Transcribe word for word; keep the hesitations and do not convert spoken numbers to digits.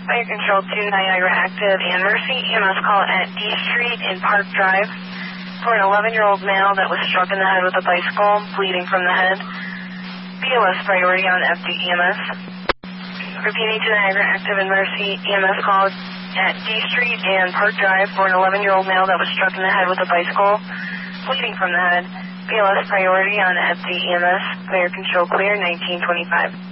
Fire Control to Niagara Active and Mercy. E M S call at D Street in Park Drive for an eleven-year-old male that was struck in the head with a bicycle, bleeding from the head. B O S priority on F D E M S. Repeating to Niagara Active and Mercy. E M S call at D Street and Park Drive for an eleven-year-old male that was struck in the head with a bicycle, bleeding from the head. B L S priority on F D E M S. Fire Control clear, nineteen twenty-five.